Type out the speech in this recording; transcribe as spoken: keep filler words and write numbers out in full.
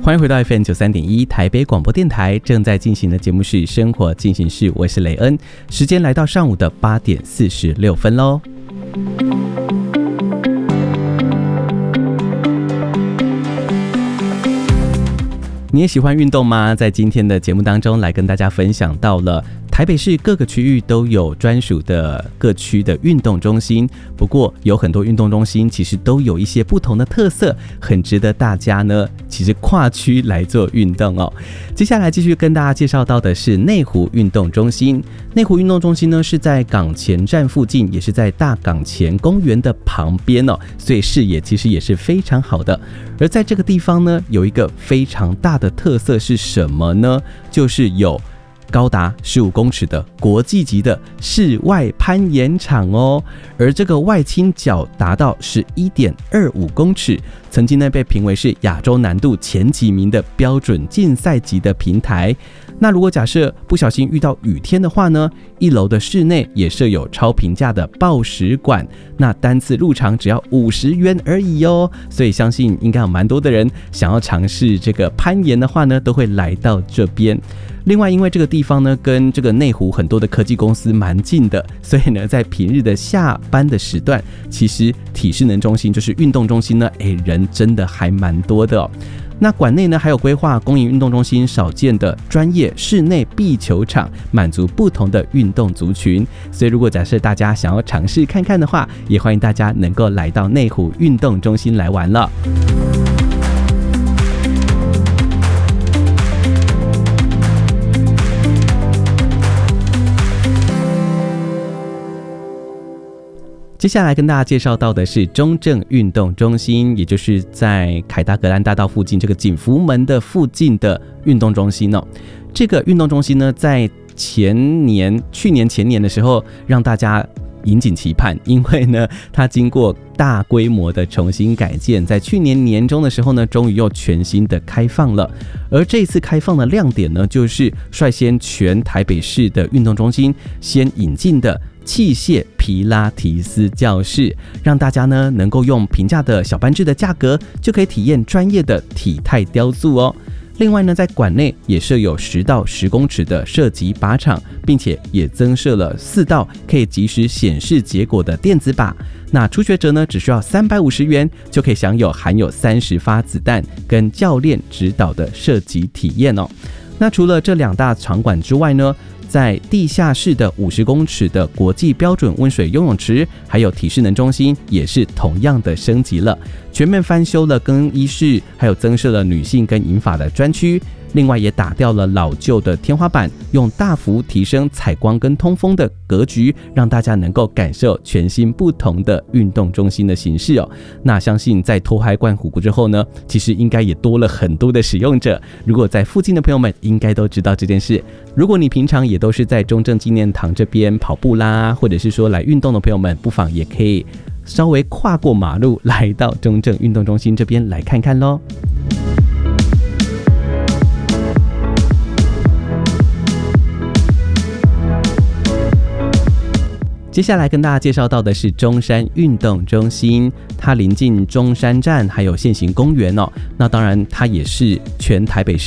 欢迎回到 F M 九十三点一 台北广播电台，正在进行的节目是生活进行式，我是雷恩，时间来到上午的八点四十六分咯。你也喜欢运动吗？在今天的节目当中来跟大家分享到了台北市各个区域都有专属的各区的运动中心，不过有很多运动中心其实都有一些不同的特色，很值得大家呢其实跨区来做运动哦。接下来继续跟大家介绍到的是内湖运动中心。内湖运动中心呢是在港前站附近，也是在大港前公园的旁边哦，所以视野其实也是非常好的。而在这个地方呢，有一个非常大的特色是什么呢？就是有高达十五公尺的国际级的室外攀岩场哦，而这个外倾角达到 十一点二五公尺，曾经呢被评为是亚洲难度前几名的标准竞赛级的平台。那如果假设不小心遇到雨天的话呢，一楼的室内也设有超平价的抱石馆，那单次入场只要五十元而已哦，所以相信应该有蛮多的人想要尝试这个攀岩的话呢，都会来到这边。另外因为这个地方呢跟这个内湖很多的科技公司蛮近的，所以呢在平日的下班的时段，其实体适能中心就是运动中心呢，诶人真的还蛮多的哦。那馆内呢还有规划公营运动中心少见的专业室内壁球场，满足不同的运动族群。所以如果假设大家想要尝试看看的话，也欢迎大家能够来到内湖运动中心来玩了。接下来跟大家介绍到的是中正运动中心，也就是在凯达格兰大道附近这个景福门的附近的运动中心哦。这个运动中心呢，在前年、去年、前年的时候，让大家引颈期盼，因为呢，它经过大规模的重新改建，在去年年中的时候呢，终于又全新的开放了。而这一次开放的亮点呢，就是率先全台北市的运动中心先引进的器械皮拉提斯教室，让大家呢能够用平价的小班制的价格，就可以体验专业的体态雕塑哦。另外呢，在馆内也设有十到十公尺的射击靶场，并且也增设了四道可以即时显示结果的电子靶。那初学者呢，只需要三百五十元就可以享有含有三十发子弹跟教练指导的射击体验哦。那除了这两大场馆之外呢，在地下室的五十公尺的国际标准温水游泳池，还有体适能中心也是同样的升级了，全面翻修了更衣室，还有增设了女性跟银发的专区。另外也打掉了老旧的天花板，用大幅提升采光跟通风的格局，让大家能够感受全新不同的运动中心的形式哦。那相信在脱胎换骨之后呢，其实应该也多了很多的使用者。如果在附近的朋友们应该都知道这件事。如果你平常也都是在中正纪念堂这边跑步啦，或者是说来运动的朋友们，不妨也可以稍微跨过马路来到中正运动中心这边来看看咯。接下来跟大家介绍到的是中山运动中心，它临近中山站还有现行公园哦。那当然它也是全台北市